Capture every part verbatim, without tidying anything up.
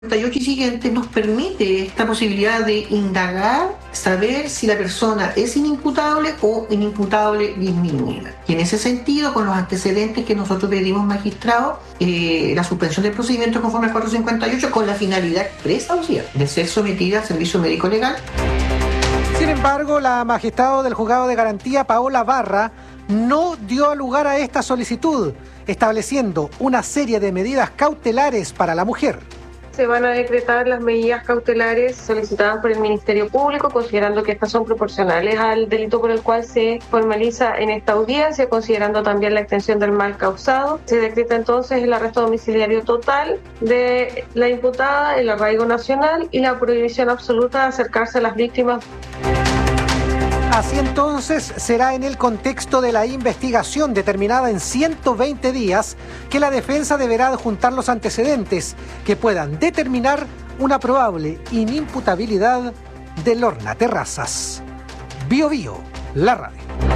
cincuenta y ocho y siguientes nos permite esta posibilidad de indagar, saber si la persona es inimputable o inimputable disminuida. Y en ese sentido, con los antecedentes que nosotros pedimos, magistrado, eh, la suspensión del procedimiento conforme al cuatrocientos cincuenta y ocho con la finalidad expresa, o sea, de ser sometida al servicio médico legal. Sin embargo, la magistrado del Juzgado de Garantía, Paola Barra, no dio lugar a esta solicitud, estableciendo una serie de medidas cautelares para la mujer. Se van a decretar las medidas cautelares solicitadas por el Ministerio Público, considerando que estas son proporcionales al delito por el cual se formaliza en esta audiencia, considerando también la extensión del mal causado. Se decreta entonces el arresto domiciliario total de la imputada, el arraigo nacional y la prohibición absoluta de acercarse a las víctimas. Así entonces, será en el contexto de la investigación determinada en ciento veinte días que la defensa deberá adjuntar los antecedentes que puedan determinar una probable inimputabilidad de Lorna Terrazas. Bio Bio, la radio.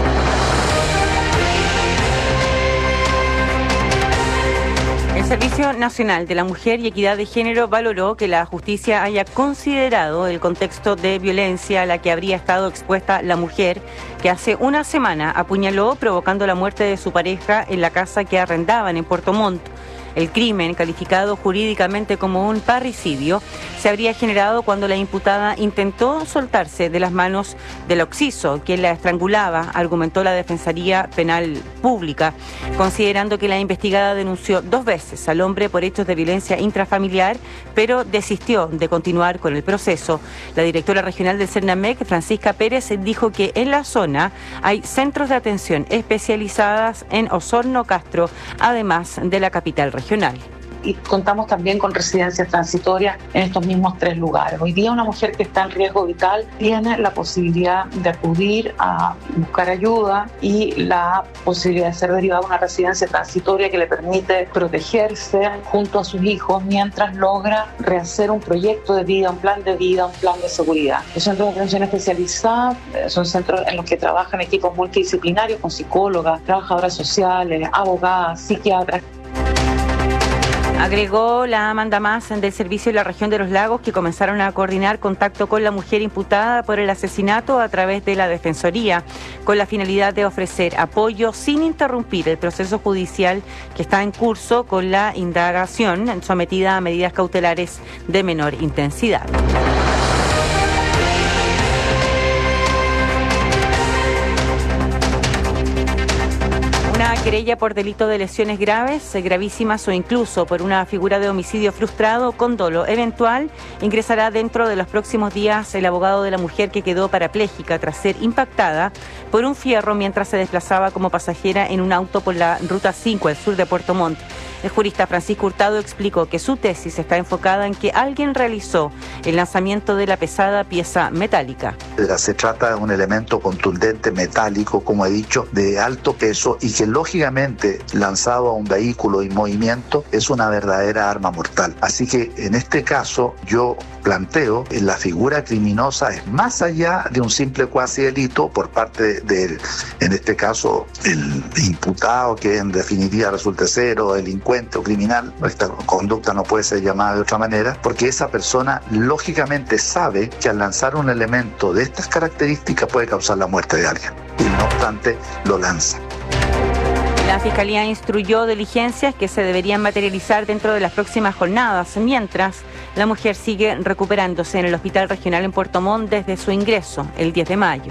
El Servicio Nacional de la Mujer y Equidad de Género valoró que la justicia haya considerado el contexto de violencia a la que habría estado expuesta la mujer que hace una semana apuñaló provocando la muerte de su pareja en la casa que arrendaban en Puerto Montt. El crimen, calificado jurídicamente como un parricidio, se habría generado cuando la imputada intentó soltarse de las manos del occiso, quien la estrangulaba, argumentó la Defensoría Penal Pública, considerando que la investigada denunció dos veces al hombre por hechos de violencia intrafamiliar, pero desistió de continuar con el proceso. La directora regional del CERNAMEC, Francisca Pérez, dijo que en la zona hay centros de atención especializadas en Osorno, Castro, además de la capital regional. Regional. Y contamos también con residencias transitorias en estos mismos tres lugares. Hoy día una mujer que está en riesgo vital tiene la posibilidad de acudir a buscar ayuda y la posibilidad de ser derivada a una residencia transitoria que le permite protegerse junto a sus hijos mientras logra rehacer un proyecto de vida, un plan de vida, un plan de seguridad. Los centros de atención especializada son centros en los que trabajan equipos multidisciplinarios con psicólogas, trabajadoras sociales, abogadas, psiquiatras. Agregó la Amanda Más del Servicio de la Región de los Lagos que comenzaron a coordinar contacto con la mujer imputada por el asesinato a través de la Defensoría, con la finalidad de ofrecer apoyo sin interrumpir el proceso judicial que está en curso con la indagación sometida a medidas cautelares de menor intensidad. Una querella por delito de lesiones graves, gravísimas o incluso por una figura de homicidio frustrado con dolo eventual ingresará dentro de los próximos días el abogado de la mujer que quedó parapléjica tras ser impactada por un fierro mientras se desplazaba como pasajera en un auto por la Ruta cinco al sur de Puerto Montt. El jurista Francisco Hurtado explicó que su tesis está enfocada en que alguien realizó el lanzamiento de la pesada pieza metálica. Se trata de un elemento contundente, metálico, como he dicho, de alto peso y que lógicamente lanzado a un vehículo en movimiento es una verdadera arma mortal. Así que en este caso yo planteo que la figura criminosa es más allá de un simple cuasi delito por parte del, en este caso, el imputado, que en definitiva resulta ser o delincuente o criminal. Esta conducta no puede ser llamada de otra manera porque esa persona lógicamente sabe que al lanzar un elemento de estas características puede causar la muerte de alguien y no obstante lo lanza. La Fiscalía instruyó diligencias que se deberían materializar dentro de las próximas jornadas, mientras la mujer sigue recuperándose en el Hospital Regional en Puerto Montt desde su ingreso el diez de mayo.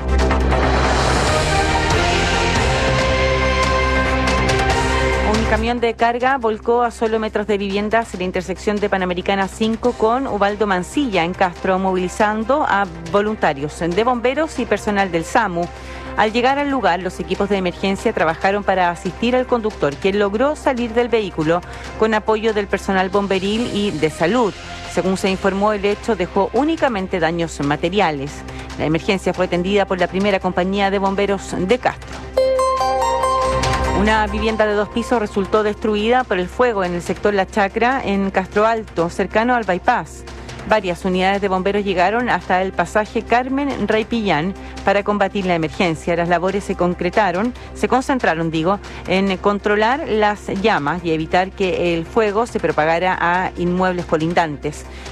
Un camión de carga volcó a solo metros de viviendas en la intersección de Panamericana cinco con Ubaldo Mancilla en Castro, movilizando a voluntarios de bomberos y personal del SAMU. Al llegar al lugar, los equipos de emergencia trabajaron para asistir al conductor, quien logró salir del vehículo con apoyo del personal bomberil y de salud. Según se informó, el hecho dejó únicamente daños materiales. La emergencia fue atendida por la primera compañía de bomberos de Castro. Una vivienda de dos pisos resultó destruida por el fuego en el sector La Chacra, en Castro Alto, cercano al bypass. Varias unidades de bomberos llegaron hasta el pasaje Carmen Rey Pillán para combatir la emergencia. Las labores se concretaron, se concentraron, digo, en controlar las llamas y evitar que el fuego se propagara a inmuebles colindantes.